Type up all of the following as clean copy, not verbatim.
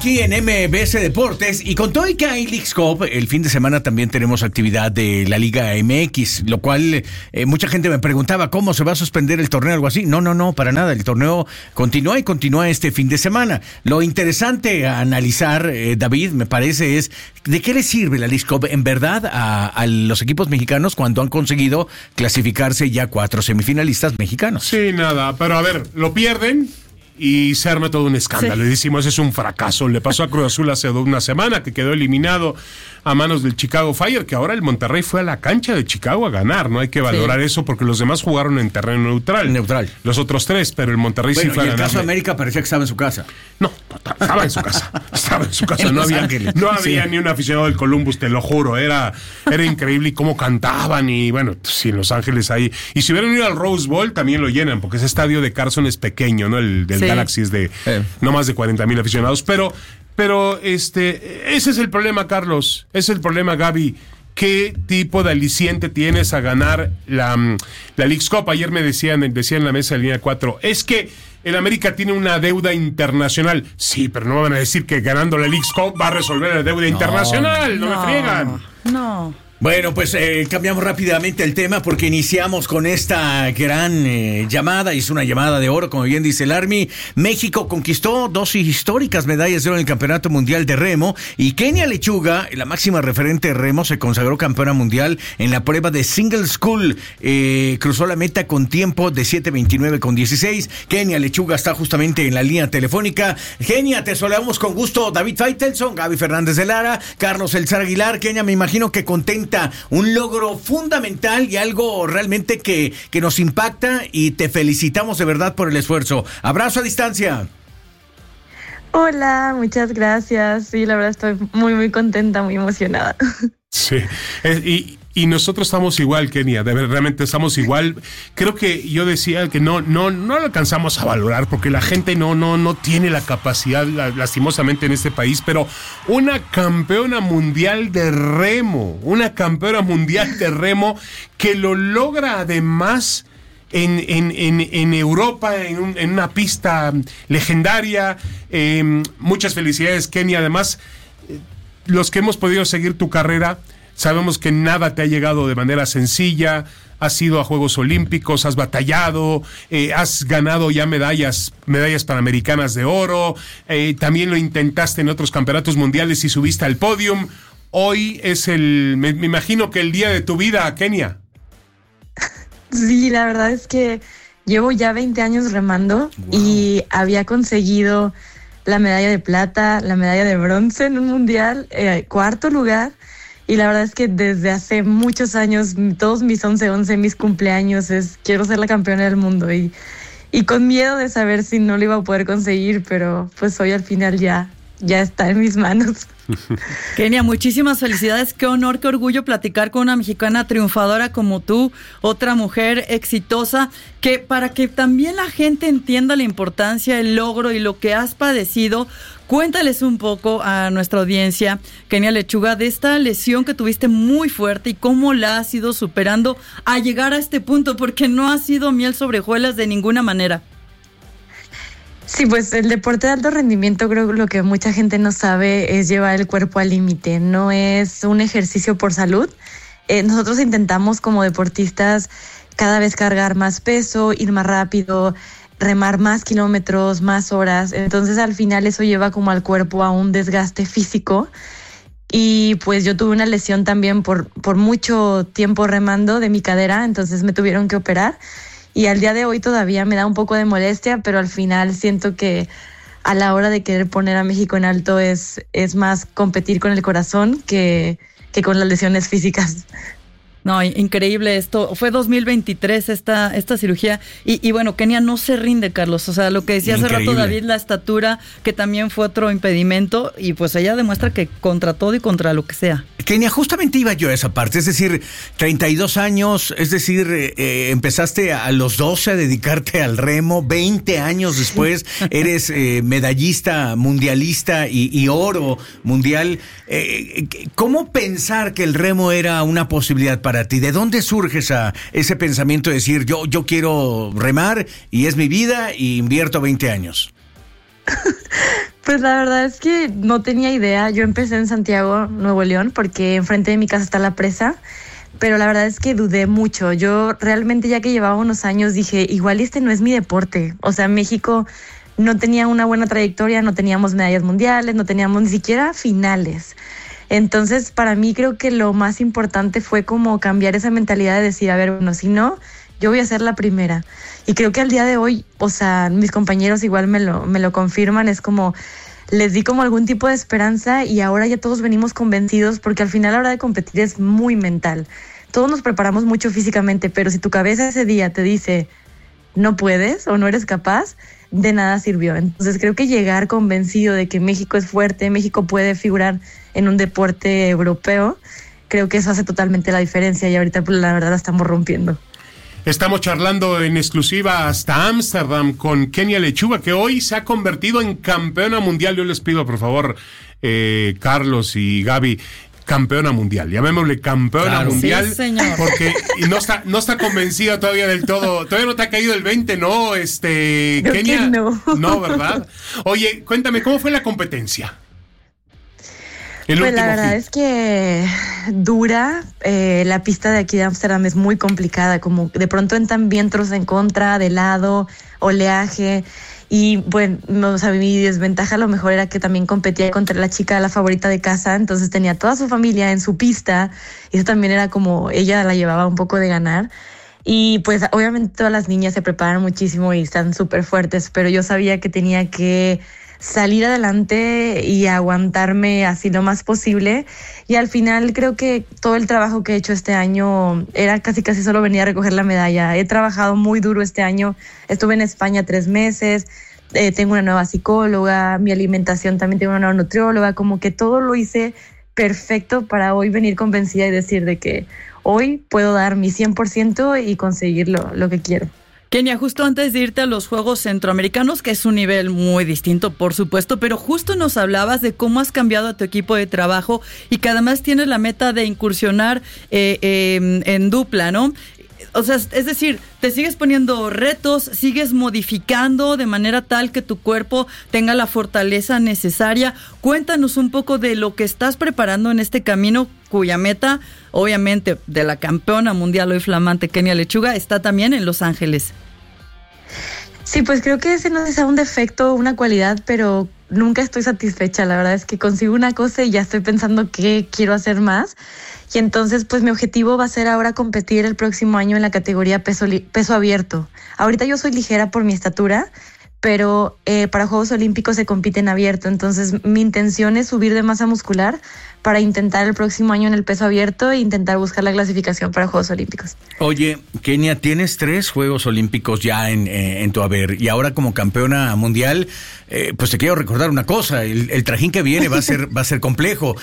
Aquí en MBS Deportes, y con todo y que hay Leagues Cup, el fin de semana también tenemos actividad de la Liga MX, lo cual mucha gente me preguntaba cómo se va a suspender el torneo o algo así. No, para nada, el torneo continúa y continúa este fin de semana. Lo interesante a analizar, David, me parece, es ¿de qué le sirve la Leagues Cup en verdad a los equipos mexicanos cuando han conseguido clasificarse ya 4 semifinalistas mexicanos? Sí, nada, pero a ver, lo pierden y se arma todo un escándalo. Sí. Y decimos, es un fracaso. Le pasó a Cruz Azul hace una semana, que quedó eliminado a manos del Chicago Fire, que ahora el Monterrey fue a la cancha de Chicago a ganar. No hay que valorar eso porque los demás jugaron en terreno neutral. Los otros 3, pero el Monterrey sí fue a ganar. Y el caso de América parecía que estaba en su casa. No, estaba en su casa. No había ni un aficionado del Columbus, te lo juro. Era increíble y cómo cantaban. Y bueno, sí, en Los Ángeles ahí. Y si hubieran ido al Rose Bowl, también lo llenan, porque ese estadio de Carson es pequeño, ¿no? El del Galaxy es de no más de 40,000 aficionados. Pero ese es el problema, Carlos. Ese es el problema, Gaby. ¿Qué tipo de aliciente tienes a ganar la Leagues Cup? Ayer me decían en la mesa de Línea 4, es que el América tiene una deuda internacional. Sí, pero no me van a decir que ganando la Leagues Cup va a resolver la deuda internacional. No me friegan. No. Bueno, pues cambiamos rápidamente el tema porque iniciamos con esta gran llamada. Es una llamada de oro, como bien dice el Army. México conquistó 2 históricas medallas de oro en el Campeonato Mundial de Remo, y Kenia Lechuga, la máxima referente de remo, se consagró campeona mundial en la prueba de Single Scull. Cruzó la meta con tiempo de 7:29:16. Kenia Lechuga está justamente en la línea telefónica. Kenia, te saludamos con gusto. David Faitelson, Gaby Fernández de Lara, Carlos Elzar Aguilar. Kenia, me imagino que contenta, un logro fundamental y algo realmente que nos impacta, y te felicitamos de verdad por el esfuerzo. Abrazo a distancia. Hola, muchas gracias. Sí, la verdad estoy muy, muy contenta, muy emocionada. Sí, y nosotros estamos igual, Kenia, realmente estamos igual. Creo que yo decía que no lo alcanzamos a valorar porque la gente no tiene la capacidad, lastimosamente, en este país, pero una campeona mundial de remo que lo logra además en Europa, en una pista legendaria. Muchas felicidades, Kenia. Además, los que hemos podido seguir tu carrera, sabemos que nada te ha llegado de manera sencilla. Has ido a Juegos Olímpicos, has batallado, has ganado ya medallas panamericanas de oro, también lo intentaste en otros campeonatos mundiales y subiste al podium. Hoy es me imagino que el día de tu vida, Kenia. Sí, la verdad es que llevo ya 20 años remando. Wow. Y había conseguido la medalla de plata, la medalla de bronce en un mundial, 4º lugar. Y la verdad es que desde hace muchos años, todos mis 11 mis cumpleaños, quiero ser la campeona del mundo. Y con miedo de saber si no lo iba a poder conseguir, pero pues hoy al final ya está en mis manos. Kenia, muchísimas felicidades, qué honor, qué orgullo platicar con una mexicana triunfadora como tú, otra mujer exitosa, que para que también la gente entienda la importancia, el logro y lo que has padecido, cuéntales un poco a nuestra audiencia, Kenia Lechuga, de esta lesión que tuviste muy fuerte y cómo la has ido superando a llegar a este punto, porque no ha sido miel sobre hojuelas de ninguna manera. Sí, pues el deporte de alto rendimiento, creo que lo que mucha gente no sabe es llevar el cuerpo al límite. No es un ejercicio por salud. Nosotros intentamos como deportistas cada vez cargar más peso, ir más rápido, remar más kilómetros, más horas. Entonces al final eso lleva como al cuerpo a un desgaste físico. Y pues yo tuve una lesión también por mucho tiempo remando de mi cadera, entonces me tuvieron que operar. Y al día de hoy todavía me da un poco de molestia, pero al final siento que a la hora de querer poner a México en alto es más competir con el corazón que con las lesiones físicas. No, increíble esto. Fue 2023 esta cirugía y bueno, Kenia no se rinde, Carlos. O sea, lo que decía hace rato David, la estatura, que también fue otro impedimento, y pues ella demuestra que contra todo y contra lo que sea. Kenia, justamente iba yo a esa parte, es decir, 32 años, es decir, empezaste a los 12 a dedicarte al remo, 20 años después eres medallista mundialista y oro mundial. ¿Cómo pensar que el remo era una posibilidad para ti? ¿De dónde surge ese pensamiento de decir, yo quiero remar y es mi vida y invierto 20 años? Pues la verdad es que no tenía idea. Yo empecé en Santiago, Nuevo León, porque enfrente de mi casa está la presa, pero la verdad es que dudé mucho. Yo realmente, ya que llevaba unos años, dije, igual este no es mi deporte. O sea, México no tenía una buena trayectoria, no teníamos medallas mundiales, no teníamos ni siquiera finales. Entonces, para mí creo que lo más importante fue como cambiar esa mentalidad de decir, a ver, bueno, si no, yo voy a ser la primera. Y creo que al día de hoy, o sea, mis compañeros igual me lo confirman, es como, les di como algún tipo de esperanza y ahora ya todos venimos convencidos, porque al final a la hora de competir es muy mental. Todos nos preparamos mucho físicamente, pero si tu cabeza ese día te dice no puedes o no eres capaz, de nada sirvió. Entonces creo que llegar convencido de que México es fuerte, México puede figurar en un deporte europeo, creo que eso hace totalmente la diferencia y ahorita pues la verdad la estamos rompiendo. Estamos charlando en exclusiva hasta Ámsterdam con Kenia Lechuga, que hoy se ha convertido en campeona mundial. Yo les pido, por favor, Carlos y Gaby, campeona mundial. Llamémosle campeona mundial. Sí, señor. Porque no está convencida todavía del todo. Todavía no te ha caído el 20, ¿no? Kenia. No. No, ¿verdad? Oye, cuéntame, ¿cómo fue la competencia? Pues la verdad es que dura, la pista de aquí de Ámsterdam es muy complicada, como de pronto entran vientos en contra, de lado, oleaje, y bueno, o sea, mi desventaja a lo mejor era que también competía contra la chica, la favorita de casa, entonces tenía toda su familia en su pista, y eso también era como, ella la llevaba un poco de ganar. Y pues obviamente todas las niñas se preparan muchísimo y están súper fuertes, pero yo sabía que tenía que salir adelante y aguantarme así lo más posible, y al final creo que todo el trabajo que he hecho este año era casi solo venir a recoger la medalla. He trabajado muy duro este año, estuve en España 3 meses, tengo una nueva psicóloga, mi alimentación también, tengo una nueva nutrióloga, como que todo lo hice perfecto para hoy venir convencida y decir de que hoy puedo dar mi 100% y conseguir lo que quiero. Kenia, justo antes de irte a los Juegos Centroamericanos, que es un nivel muy distinto, por supuesto, pero justo nos hablabas de cómo has cambiado a tu equipo de trabajo y que además tienes la meta de incursionar en dupla, ¿no? O sea, es decir, te sigues poniendo retos, sigues modificando de manera tal que tu cuerpo tenga la fortaleza necesaria. Cuéntanos un poco de lo que estás preparando en este camino, cuya meta, obviamente, de la campeona mundial hoy flamante Kenia Lechuga, está también en Los Ángeles. Sí, pues creo que ese no es un defecto, una cualidad, pero nunca estoy satisfecha. La verdad es que consigo una cosa y ya estoy pensando qué quiero hacer más. Y entonces, pues mi objetivo va a ser ahora competir el próximo año en la categoría peso abierto. Ahorita yo soy ligera por mi estatura, pero para Juegos Olímpicos se compite en abierto. Entonces, mi intención es subir de masa muscular para intentar el próximo año en el peso abierto e intentar buscar la clasificación para Juegos Olímpicos. Oye, Kenia, tienes 3 Juegos Olímpicos ya en tu haber, y ahora como campeona mundial, pues te quiero recordar una cosa, el trajín que viene va a ser complejo,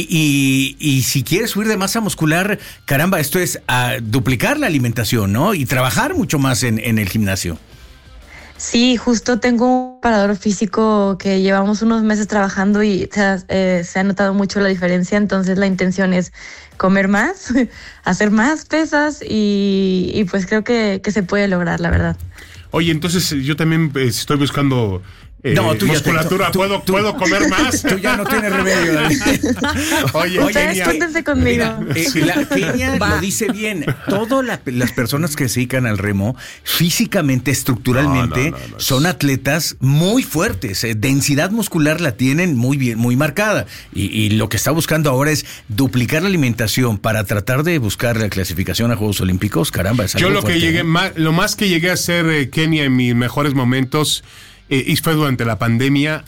y si quieres subir de masa muscular, caramba, esto es duplicar la alimentación, ¿no? Y trabajar mucho más en el gimnasio. Sí, justo tengo un preparador físico que llevamos unos meses trabajando y se ha notado mucho la diferencia, entonces la intención es comer más, hacer más pesas y pues creo que se puede lograr, la verdad. Oye, entonces yo también estoy buscando musculatura, ¿puedo comer más? Tú ya no tienes remedio. Oye, ustedes cuéntense conmigo. La Kenia lo dice bien. Todas las personas que se dedican al remo, físicamente, estructuralmente, son atletas muy fuertes. Densidad muscular la tienen muy bien, muy marcada. Y lo que está buscando ahora es duplicar la alimentación para tratar de buscar la clasificación a Juegos Olímpicos. Caramba, es algo yo fuerte, lo más que llegué a hacer, Kenia, en mis mejores momentos, y fue durante la pandemia,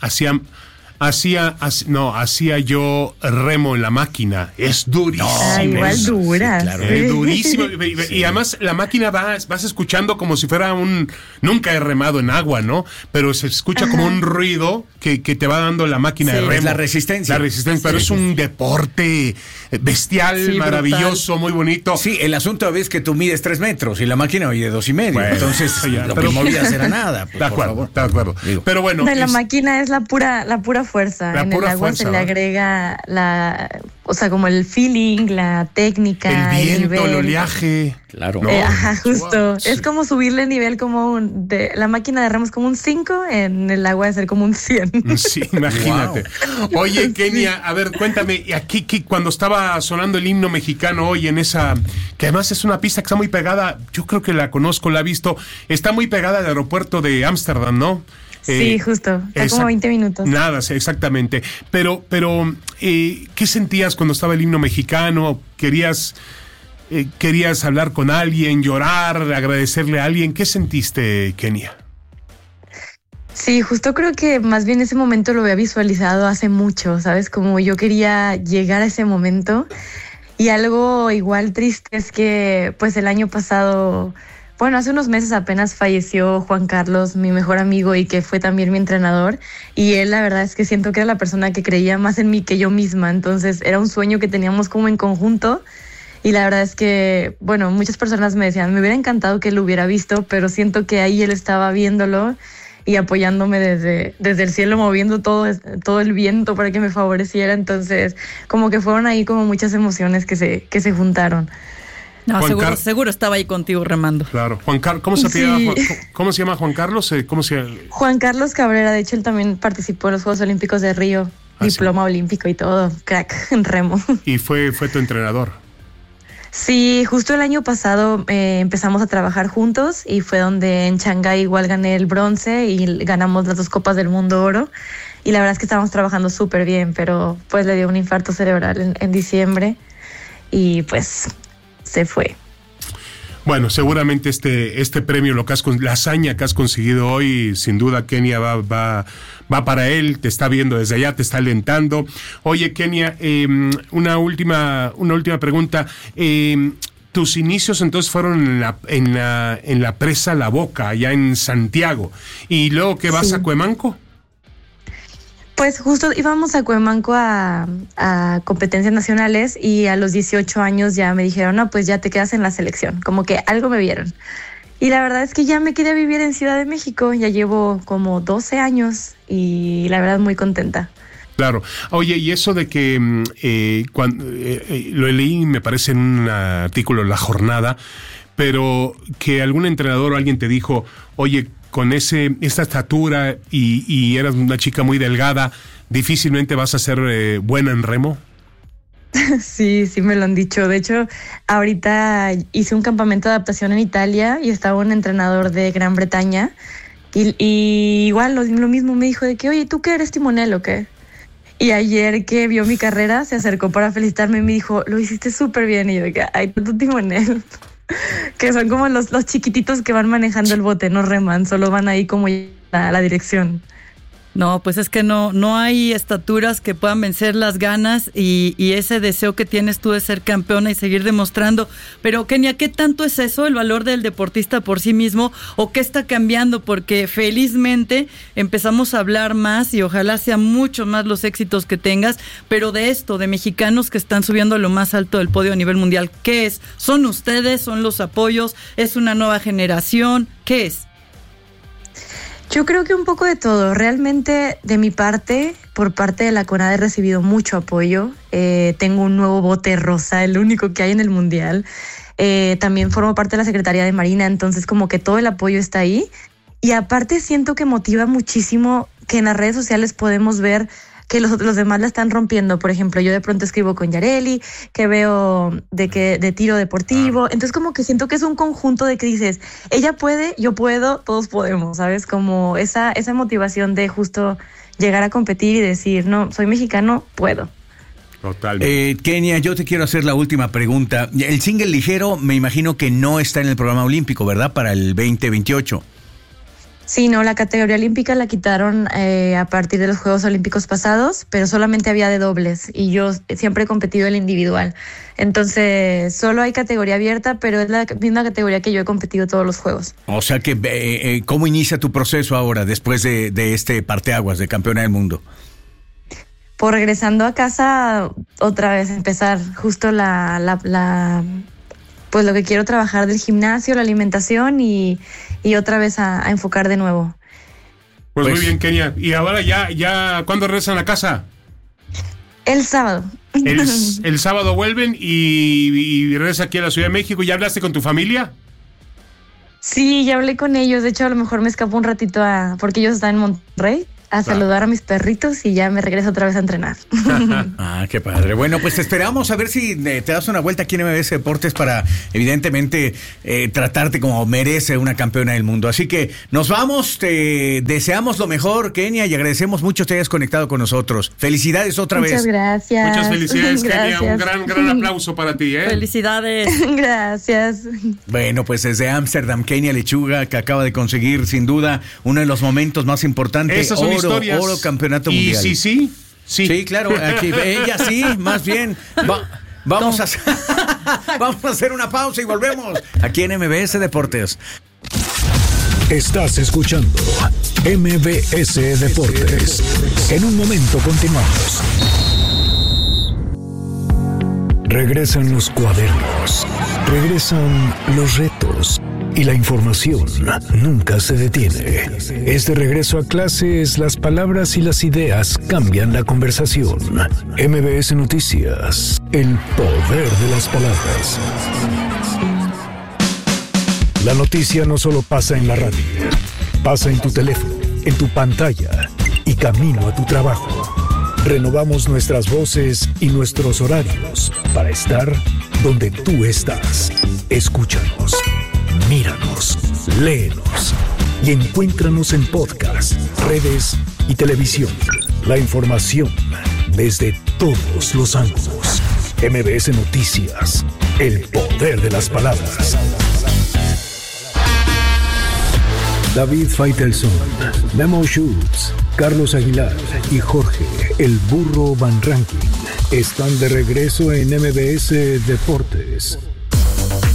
hacía yo remo en la máquina. Es durísimo. Igual dura. Sí, claro. Es durísimo. Y además la máquina vas escuchando como si fuera nunca he remado en agua, ¿no? Pero se escucha como un ruido que te va dando la máquina de remo. Es la resistencia. Pero es un deporte bestial, maravilloso, brutal, muy bonito. Sí, el asunto es que tú mides 3 metros y la máquina mide 2.5. Bueno, entonces lo que no movías era nada. Pues, de acuerdo. Digo. Pero bueno. La máquina es la pura fuerza. La en pura el agua fuerza, se le ¿no? agrega o sea, como el feeling, la técnica, El viento, el nivel. oleaje. Claro. No. Ajá, justo. Wow, sí. Es como subirle nivel como la máquina de remos como un 5, en el agua de ser como un 100. Sí, imagínate. Oye, Kenia, a ver, cuéntame, aquí cuando estaba sonando el himno mexicano hoy en esa, que además es una pista que está muy pegada, yo creo que la conozco, la he visto, está muy pegada al aeropuerto de Ámsterdam, ¿no? Sí, justo. Está como 20 minutos. Nada, sí, exactamente. Pero, ¿qué sentías cuando estaba el himno mexicano? ¿Querías hablar con alguien, llorar, agradecerle a alguien? ¿Qué sentiste, Kenia? Sí, justo creo que más bien ese momento lo había visualizado hace mucho, ¿sabes? Como yo quería llegar a ese momento. Y algo igual triste es que pues el año pasado, bueno, hace unos meses apenas falleció Juan Carlos, mi mejor amigo y que fue también mi entrenador. Y él, la verdad es que siento que era la persona que creía más en mí que yo misma. Entonces era un sueño que teníamos como en conjunto. Y la verdad es que, bueno, muchas personas me decían, me hubiera encantado que lo hubiera visto, pero siento que ahí él estaba viéndolo y apoyándome desde el cielo, moviendo todo el viento para que me favoreciera. Entonces, como que fueron ahí como muchas emociones que se juntaron. No, seguro estaba ahí contigo remando. Claro. Juan Carlos, ¿cómo se llama? ¿Cómo se llama Juan Carlos? Juan Carlos Cabrera, de hecho él también participó en los Juegos Olímpicos de Río, diploma olímpico y todo, crack en remo. Y fue tu entrenador. Sí, justo el año pasado empezamos a trabajar juntos y fue donde en Shanghái igual gané el bronce y ganamos las 2 Copas del Mundo oro. Y la verdad es que estábamos trabajando súper bien, pero pues le dio un infarto cerebral en diciembre y pues se fue. Bueno, seguramente este premio, la hazaña que has conseguido hoy, sin duda Kenia va para él, te está viendo desde allá, te está alentando. Oye, Kenia, una última pregunta. Tus inicios entonces fueron en la presa La Boca, allá en Santiago, y luego que vas a Cuemanco. Pues justo íbamos a Cuemanco a competencias nacionales y a los 18 años ya me dijeron, no, pues ya te quedas en la selección, como que algo me vieron. Y la verdad es que ya me quedé a vivir en Ciudad de México, ya llevo como 12 años y la verdad muy contenta. Claro. Oye, y eso de que lo leí, me parece en un artículo en La Jornada, pero que algún entrenador o alguien te dijo, oye, con esta estatura y eras una chica muy delgada, difícilmente vas a ser buena en remo. Sí, me lo han dicho. De hecho, ahorita hice un campamento de adaptación en Italia y estaba un entrenador de Gran Bretaña y igual lo mismo me dijo de que, oye, ¿tú qué eres, timonel o qué? Y ayer que vio mi carrera se acercó para felicitarme y me dijo, lo hiciste súper bien. Y yo de que, ay, tu timonel. Que son como los chiquititos que van manejando el bote, no reman, solo van ahí como la dirección. No, pues es que no hay estaturas que puedan vencer las ganas y ese deseo que tienes tú de ser campeona y seguir demostrando. Pero, Kenia, ¿qué tanto es eso, el valor del deportista por sí mismo, o qué está cambiando? Porque felizmente empezamos a hablar más y ojalá sean mucho más los éxitos que tengas, pero de esto, de mexicanos que están subiendo a lo más alto del podio a nivel mundial, ¿qué es? ¿Son ustedes? ¿Son los apoyos? ¿Es una nueva generación? ¿Qué es? Yo creo que un poco de todo. Realmente, de mi parte, por parte de la CONADE he recibido mucho apoyo. Tengo un nuevo bote rosa, el único que hay en el Mundial. También formo parte de la Secretaría de Marina, entonces como que todo el apoyo está ahí. Y aparte siento que motiva muchísimo que en las redes sociales podemos ver que los demás la están rompiendo. Por ejemplo, yo de pronto escribo con Yareli, que veo de tiro deportivo. Entonces como que siento que es un conjunto de que dices, ella puede, yo puedo, todos podemos, ¿sabes? Como esa motivación de justo llegar a competir y decir, no, soy mexicano, puedo. Totalmente. Kenia, yo te quiero hacer la última pregunta. El single ligero me imagino que no está en el programa olímpico, ¿verdad? Para el 2028. Sí, no, la categoría olímpica la quitaron a partir de los Juegos Olímpicos pasados, pero solamente había de dobles y yo siempre he competido el individual. Entonces, solo hay categoría abierta, pero es la misma categoría que yo he competido todos los Juegos. O sea que, ¿cómo inicia tu proceso ahora, después de este parteaguas de campeona del mundo? Por regresando a casa, otra vez empezar justo pues lo que quiero trabajar del gimnasio, la alimentación y otra vez a enfocar de nuevo. Pues muy bien, Kenia. Y ahora ya, ¿cuándo regresan a casa? El sábado. El sábado vuelven y regresas aquí a la Ciudad de México. ¿Ya hablaste con tu familia? Sí, ya hablé con ellos. De hecho, a lo mejor me escapo un ratito porque ellos están en Monterrey, a saludar a mis perritos y ya me regreso otra vez a entrenar. Qué padre. Bueno, pues te esperamos a ver si te das una vuelta aquí en MBS Deportes para, evidentemente, tratarte como merece una campeona del mundo. Así que nos vamos, te deseamos lo mejor, Kenia, y agradecemos mucho que te hayas conectado con nosotros. Felicidades otra vez. Muchas gracias. Muchas felicidades, Kenia. Un gran aplauso para ti, ¿eh? Felicidades. Gracias. Bueno, pues desde Ámsterdam, Kenia Lechuga, que acaba de conseguir, sin duda, uno de los momentos más importantes. Esas son historias. Oro campeonato mundial. Sí. Sí, claro, aquí, ella sí, más bien. Vamos a hacer una pausa y volvemos aquí en MBS Deportes. Estás escuchando MBS Deportes. En un momento continuamos. Regresan los cuadernos, regresan los retos y la información nunca se detiene. Es de regreso a clases, las palabras y las ideas cambian la conversación. MBS Noticias, el poder de las palabras. La noticia no solo pasa en la radio, pasa en tu teléfono, en tu pantalla y camino a tu trabajo. Renovamos nuestras voces y nuestros horarios para estar donde tú estás. Escúchanos, míranos, léenos y encuéntranos en podcast, redes y televisión. La información desde todos los ángulos. MBS Noticias, el poder de las palabras. David Faitelson, Memo Schutz, Carlos Aguilar y Jorge El Burro Van Rankin están de regreso en MBS Deportes.